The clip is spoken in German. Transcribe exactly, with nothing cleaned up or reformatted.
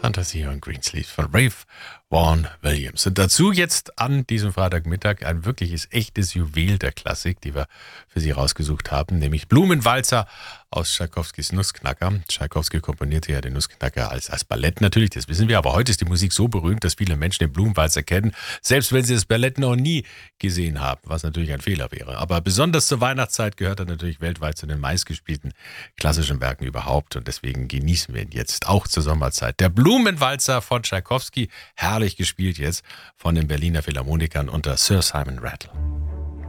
Fantasie und Greensleeves von Ralph Vaughan Williams. Und dazu jetzt an diesem Freitagmittag ein wirkliches, echtes Juwel der Klassik, die wir für Sie rausgesucht haben, nämlich Blumenwalzer aus Tschaikowskis Nussknacker. Tschaikowski komponierte ja den Nussknacker als, als Ballett natürlich, das wissen wir, aber heute ist die Musik so berühmt, dass viele Menschen den Blumenwalzer kennen, selbst wenn sie das Ballett noch nie gesehen haben, was natürlich ein Fehler wäre. Aber besonders zur Weihnachtszeit gehört er natürlich weltweit zu den meistgespielten klassischen Werken überhaupt und deswegen genießen wir ihn jetzt auch zur Sommerzeit. Der Blumenwalzer von Tschaikowski, herrlich gespielt jetzt von den Berliner Philharmonikern unter Sir Simon Rattle.